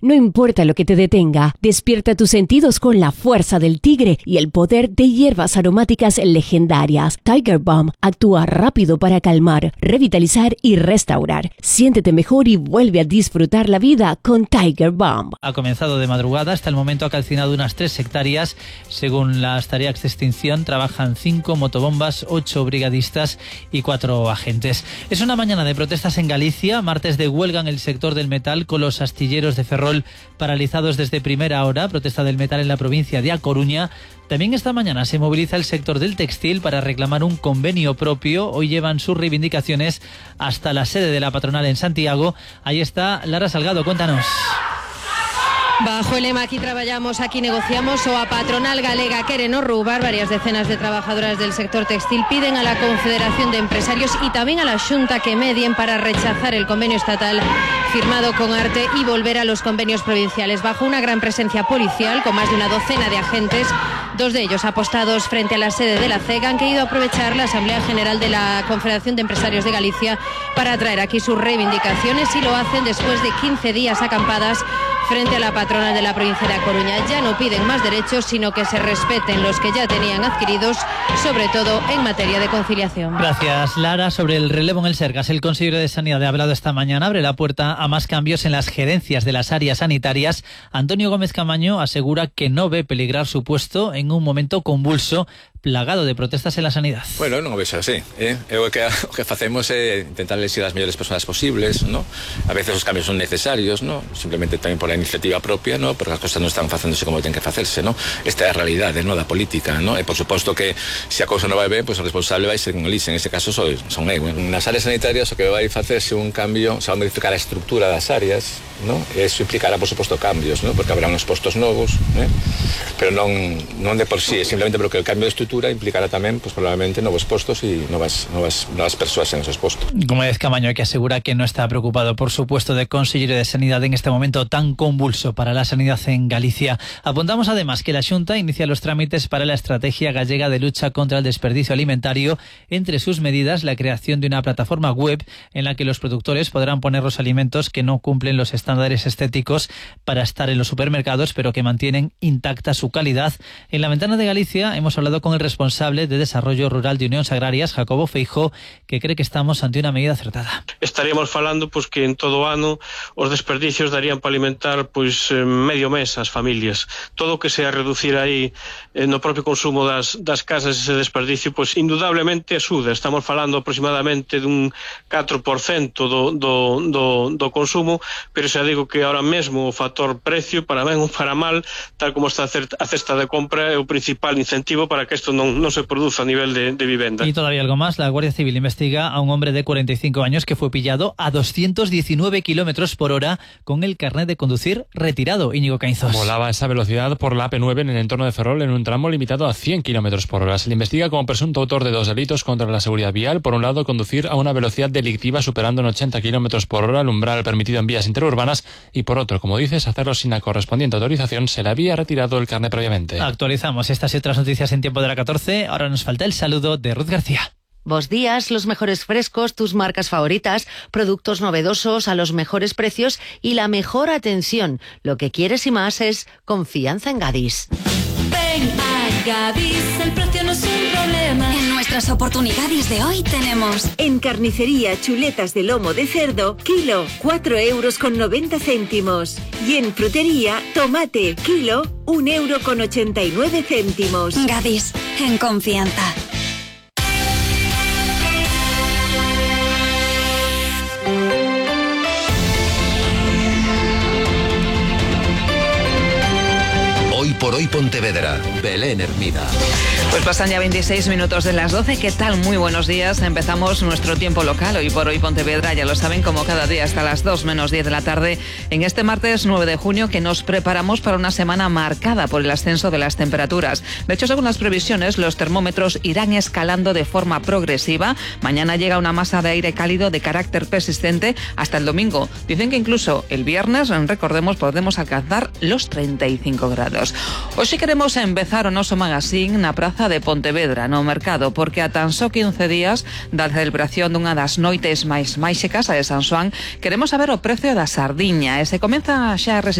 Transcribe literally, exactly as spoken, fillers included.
No importa lo que te detenga, despierta tus sentidos con la fuerza del tigre y el poder de hierbas aromáticas legendarias. Tiger Balm actúa rápido para calmar, revitalizar y restaurar. Siéntete mejor y vuelve a disfrutar la vida con Tiger Balm. Ha comenzado de madrugada, hasta el momento ha calcinado unas tres hectáreas. Según las tareas de extinción, trabajan cinco motobombas, ocho brigadistas y cuatro agentes. Es una mañana de protestas en Galicia, martes de huelga en el sector del metal con los astilleros de Ferrol paralizados desde primera hora, protesta del metal en la provincia de A Coruña. También esta mañana se moviliza el sector del textil para reclamar un convenio propio. Hoy llevan sus reivindicaciones hasta la sede de la patronal en Santiago. Ahí está Lara Salgado, cuéntanos. Bajo el lema "Aquí traballamos, aquí negociamos", o a patronal galega quere non roubar, varias decenas de trabajadoras del sector textil piden a la Confederación de Empresarios y también a la Xunta que medien para rechazar el convenio estatal firmado con Arte y volver a los convenios provinciales. Bajo una gran presencia policial, con más de una docena de agentes, dos de ellos apostados frente a la sede de la C E G, han querido aprovechar la Asamblea General de la Confederación de Empresarios de Galicia para traer aquí sus reivindicaciones, y lo hacen después de quince días acampadas frente a la patronal de la provincia de A Coruña. Ya no piden más derechos, sino que se respeten los que ya tenían adquiridos, sobre todo en materia de conciliación. Gracias, Lara. Sobre el relevo en el Sergas, el consejero de Sanidad ha hablado esta mañana, abre la puerta a más cambios en las gerencias de las áreas sanitarias. Antonio Gómez Camaño asegura que no ve peligrar su puesto en un momento convulso, plagado de protestas en la sanidad. Bueno, non o vexo así, eh? Eu que, o que facemos é intentar elegir as mellores persoas posibles, ¿no? A veces os cambios son necesarios, ¿no? Simplemente tamén por la iniciativa propia, ¿no? Porque as cosas non están facéndose como ten que facerse, ¿no? Esta é a realidade, ¿no? Da política, ¿no? E por suposto que se a cousa non vai ben, pois pues, o responsable vai ser un elise, en ese caso son, son eu. Nas áreas sanitarias o que vai facerse un cambio, se vai modificar a estructura das áreas, ¿no? E iso implicará, por suposto, cambios, ¿no? Porque habrá uns postos novos, ¿eh? Pero non, non de por sí, simplemente porque el cambio de estructura implicará tamén, pues, probablemente, novos postos e novas, novas, novas persoas en esos postos. Gómez Camaño, que asegura que no está preocupado por su puesto de consejero de Sanidad en este momento tan convulso para la sanidad en Galicia. Apuntamos además que la Xunta inicia los trámites para la estrategia gallega de lucha contra el desperdicio alimentario. Entre sus medidas, la creación de una plataforma web en la que los productores podrán poner los alimentos que no cumplen los estándares estéticos para estar en los supermercados, pero que mantienen intacta su calidad. En la Ventana de Galicia hemos hablado con el responsable de Desarrollo Rural de Unións Agrarias, Jacobo Feijó, que cree que estamos ante una medida acertada. Estaríamos falando pues, que en todo ano os desperdicios darían para alimentar pues, medio mes as familias. Todo o que sea reducir aí eh, no propio consumo das, das casas ese desperdicio, pues indudablemente axuda. Estamos falando aproximadamente dun catro por cento do, do, do, do consumo, pero xa digo que ahora mesmo o factor precio, para ben ou para mal, tal como está a cesta de compra, é o principal incentivo para que isto non, non se produce a nivel de, de vivenda. Y todavía algo más, la Guardia Civil investiga a un hombre de cuarenta y cinco años que fue pillado a doscientos diecinueve kilómetros por hora con el carnet de conducir retirado. Íñigo Cainzos. Volaba a esa velocidad por la A P nueve en el entorno de Ferrol en un tramo limitado a cien kilómetros por hora. Se le investiga como presunto autor de dos delitos contra la seguridad vial. Por un lado, conducir a una velocidad delictiva superando en ochenta kilómetros por hora el umbral permitido en vías interurbanas, y por otro, como dices, hacerlo sin la correspondiente autorización. Se le había retirado el carnet previamente. Actualizamos estas y otras noticias en tiempo de la catorce. Ahora nos falta el saludo de Ruth García. Vos días, los mejores frescos, tus marcas favoritas, productos novedosos a los mejores precios y la mejor atención. Lo que quieres y más es confianza en Gadis. Ven a Gadis, el precio no es un problema. En nuestras oportunidades de hoy tenemos: en carnicería, chuletas de lomo de cerdo, kilo, cuatro euros con noventa céntimos. Y en frutería, tomate, kilo, un euro con ochenta y nueve céntimos. Gadis, en confianza. Hoy por hoy Pontevedra, Belén Hermida. Pues pasan ya veintiséis minutos de las doce. ¿Qué tal? Muy buenos días. Empezamos nuestro tiempo local. Hoy por hoy Pontevedra, ya lo saben, como cada día hasta las dos menos diez de la tarde, en este martes nueve de junio, que nos preparamos para una semana marcada por el ascenso de las temperaturas. De hecho, según las previsiones, los termómetros irán escalando de forma progresiva. Mañana llega una masa de aire cálido de carácter persistente hasta el domingo. Dicen que incluso el viernes, recordemos, podemos alcanzar los treinta y cinco grados. Hoy sí queremos empezar o noso magazine na praza de Pontevedra, no mercado, porque a tan só quince días da celebración dunha das noites máis máxicas, a de San Xoán, queremos saber o precio da sardiña, e se comeza xa a